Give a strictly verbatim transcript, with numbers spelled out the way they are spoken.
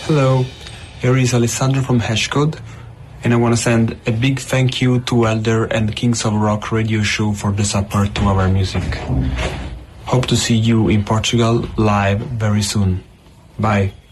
Hello, here is Alessandro from Hashcode, and I want to send a big thank you to Elder and Kings of Rock radio show for the support to our music. Hope to see you in Portugal live very soon. Bye.